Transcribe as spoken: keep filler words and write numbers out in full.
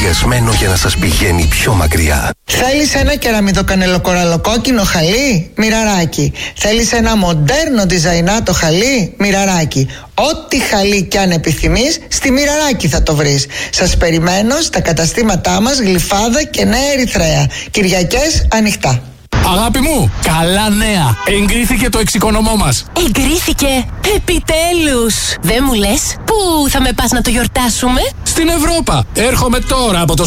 σχεδιασμένο για να σας πηγαίνει πιο μακριά. Θέλεις ένα κεραμιδοκανελοκοραλοκόκκινο χαλί? Μοιραράκι. Θέλεις ένα μοντέρνο διζαϊνάτο χαλί? Μοιραράκι. Ό,τι χαλί κι αν επιθυμείς, στη Μοιραράκι θα το βρεις. Σας περιμένω στα καταστήματά μας Γλυφάδα και Νέα Ερυθρέα. Κυριακές ανοιχτά. Αγάπη μου, καλά νέα! Εγκρίθηκε το εξοικονομώ μας. Εγκρίθηκε! Επιτέλους! Δεν μου λες, πού θα με πας να το γιορτάσουμε? Στην Ευρώπα. Έρχομαι τώρα από το